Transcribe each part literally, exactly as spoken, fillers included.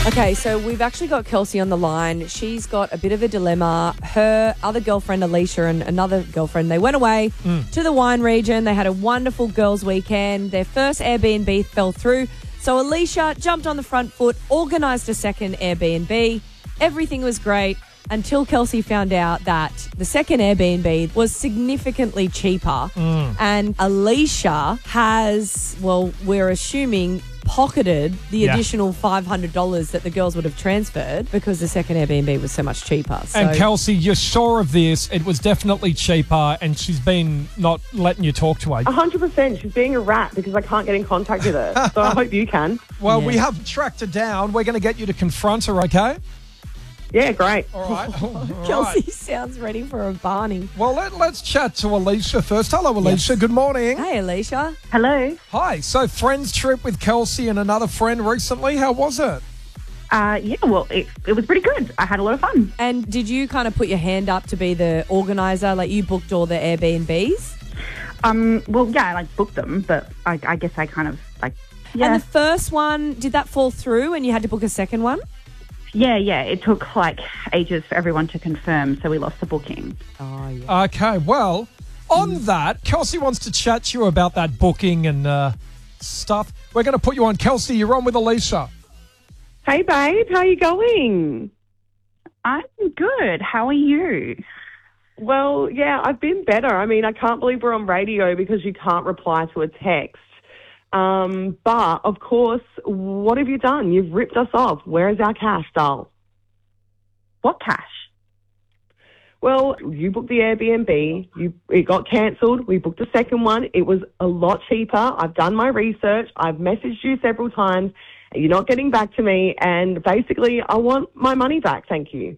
Okay, so we've actually got Kelsey on the line. She's got a bit of a dilemma. Her other girlfriend, Alicia, and another girlfriend, they went away mm. to the wine region. They had a wonderful girls' weekend. Their first Airbnb fell through. So Alicia jumped on the front foot, organised a second Airbnb. Everything was great until Kelsey found out that the second Airbnb was significantly cheaper. Mm. And Alicia has, well, we're assuming, pocketed the yeah. additional five hundred dollars that the girls would have transferred because the second Airbnb was so much cheaper. So, and Kelsey, you're sure of this? It was definitely cheaper and she's been not letting you talk to her. one hundred percent. She's being a rat because I can't get in contact with her. So I hope you can. Well, yeah. we have tracked her down. We're going to get you to confront her, okay? Yeah, great. All right. All Kelsey right. sounds ready for a Barney. Well, let, let's chat to Alicia first. Hello, Alicia. Yes. Good morning. Hey, Alicia. Hello. Hi. So, friends trip with Kelsey and another friend recently. How was it? Uh, yeah, well, it, it was pretty good. I had a lot of fun. And did you kind of put your hand up to be the organizer? Like, you booked all the Airbnbs? Um, well, yeah, I like booked them, but I, I guess I kind of like, yeah. And the first one, did that fall through and you had to book a second one? Yeah, yeah. It took like ages for everyone to confirm, so we lost the booking. Oh, yeah. Okay, well, on that, Kelsey wants to chat to you about that booking and uh, stuff. We're going to put you on. Kelsey, you're on with Alicia. Hey, babe. How you going? I'm good. How are you? Well, yeah, I've been better. I mean, I can't believe we're on radio because you can't reply to a text. Um, but, of course, what have you done? You've ripped us off. Where is our cash, doll? What cash? Well, you booked the Airbnb. You, it got cancelled. We booked a second one. It was a lot cheaper. I've done my research. I've messaged you several times. You're not getting back to me. And basically, I want my money back. Thank you.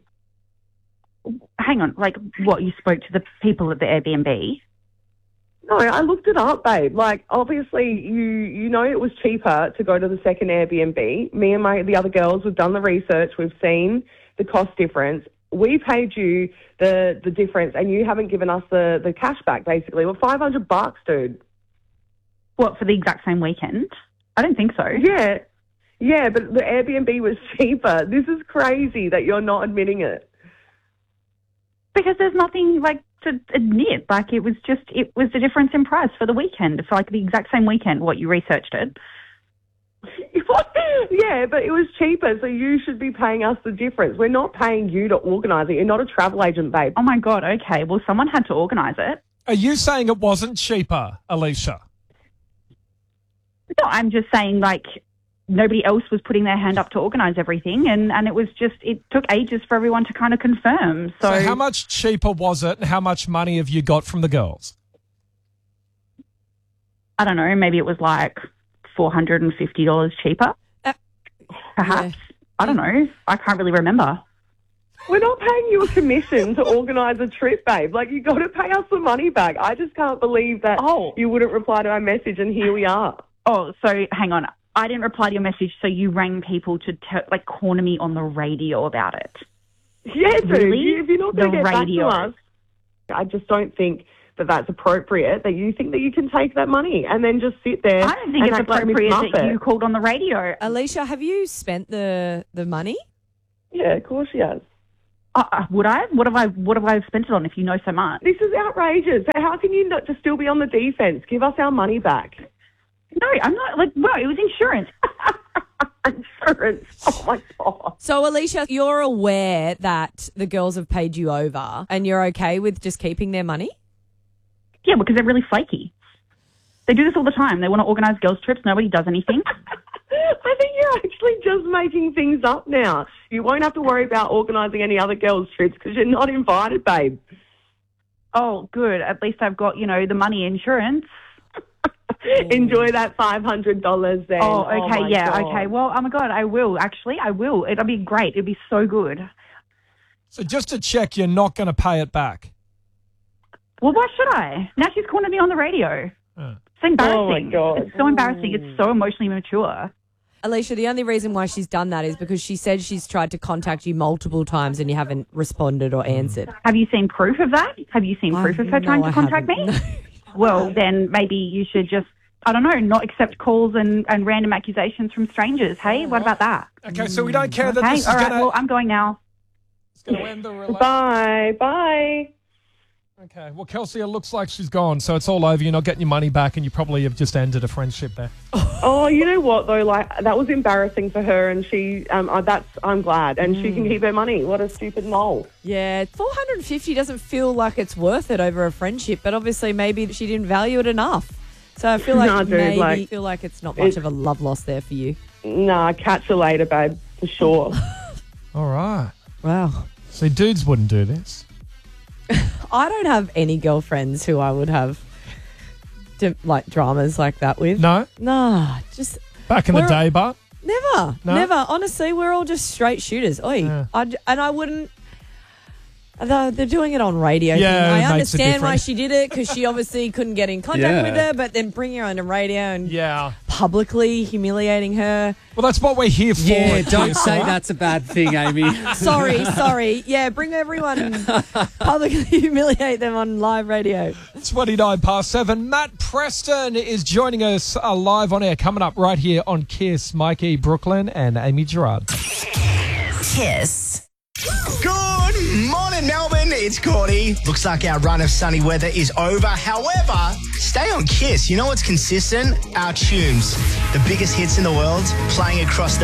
Hang on. Like, what, you spoke to the people at the Airbnb? No, I looked it up, babe. Like, obviously, you you know it was cheaper to go to the second Airbnb. Me and my the other girls, we've done the research. We've seen the cost difference. We paid you the the difference, and you haven't given us the, the cash back, basically. Well, five hundred bucks, dude. What, for the exact same weekend? I don't think so. Yeah. Yeah, but the Airbnb was cheaper. This is crazy that you're not admitting it. Because there's nothing, like, to admit. Like, it was just, it was the difference in price for the weekend. For, like, the exact same weekend, what, you researched it? Yeah, but it was cheaper, so you should be paying us the difference. We're not paying you to organise it. You're not a travel agent, babe. Oh, my God, okay. Well, someone had to organise it. Are you saying it wasn't cheaper, Alicia? No, I'm just saying, like, nobody else was putting their hand up to organise everything, and, and it was just, it took ages for everyone to kind of confirm. So, so how much cheaper was it, and how much money have you got from the girls? I don't know, maybe it was like four hundred fifty dollars cheaper, uh, perhaps. Yeah. I don't know. I can't really remember. We're not paying you a commission to organise a trip, babe. Like, you got to pay us the money back. I just can't believe that Oh. you wouldn't reply to our message, and here we are. Oh, so hang on. I didn't reply to your message, so you rang people to, te- like, corner me on the radio about it. Yeah, dude. Really? You, if you're not going to The get radio. back to us, I just don't think that that's appropriate, that you think that you can take that money and then just sit there. I don't think and it's act like Miss appropriate that Muppet. you called on the radio. Alicia, have you spent the, the money? Yeah, of course she has. Uh, uh, would I? What have I? What have I spent it on? If you know so much. This is outrageous. How can you not just still be on the defence? Give us our money back. No, I'm not. Like, no, it was insurance. Insurance. Oh, my God. So, Alicia, you're aware that the girls have paid you over and you're okay with just keeping their money? Yeah, because they're really flaky. They do this all the time. They want to organise girls' trips. Nobody does anything. I think you're actually just making things up now. You won't have to worry about organising any other girls' trips because you're not invited, babe. Oh, good. At least I've got, you know, the money insurance. Enjoy that five hundred dollars then. Oh, okay, my yeah, God. okay. Well, oh my God, I will. Actually, I will. It'll be great. It'll be so good. So just to check, you're not going to pay it back? Well, why should I? Now she's calling me on the radio. Uh. It's embarrassing. Oh, my God. It's so embarrassing. It's so emotionally immature. Alicia, the only reason why she's done that is because she said she's tried to contact you multiple times and you haven't responded or answered. Have you seen proof of that? Have you seen proof I- of her no, trying to I contact haven't. me? Well, then maybe you should just I don't know, not accept calls and, and random accusations from strangers. Hey, what about that? Okay, so we don't care that Okay, this is all right. going Well, I'm going now. to end the relationship. Bye. Bye. Okay, well, Kelsey, it looks like she's gone, so it's all over. You're not getting your money back, and you probably have just ended a friendship there. Oh, you know what though? Like that was embarrassing for her, and she. Um, uh, that's. I'm glad, and she can keep her money. What a stupid mole. Yeah, four hundred fifty doesn't feel like it's worth it over a friendship, but obviously maybe she didn't value it enough. So I feel like Nah, dude, maybe like, feel like it's not much it- of a love loss there for you. Nah, catch you later, babe, for sure. All right. Wow. See, dudes wouldn't do this. I don't have any girlfriends who I would have d- like dramas like that with. No? Nah, just Back in the We're- day, but never, No? never. Honestly, we're all just straight shooters. Oi, Yeah. I'd, and I wouldn't. They're, they're doing it on radio. Yeah, thing. it I makes a understand why difference. she did it because she obviously couldn't get in contact Yeah. with her, but then bringing her on the radio and yeah. publicly humiliating her. Well, that's what we're here for. Yeah, don't Kiss, say all right? that's a bad thing, Amy. Sorry, sorry. Yeah, bring everyone publicly humiliate them on live radio. twenty-nine past seven. Matt Preston is joining us uh, live on air, coming up right here on Kiss. Mikey Brooklyn and Amy Gerard. Kiss. Good morning, Melbourne. It's Cordy. Looks like our run of sunny weather is over. However, stay on Kiss. You know what's consistent? Our tunes. The biggest hits in the world playing across the